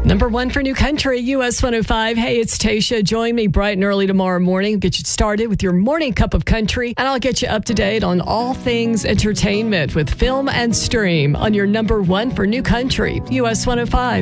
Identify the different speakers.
Speaker 1: Number one for New Country, US 105. Hey, it's Tasha. Join me bright and early tomorrow morning. Get you started with your morning cup of country, and I'll get you up to date on all things entertainment with Film and Stream on your number one for New Country, US 105.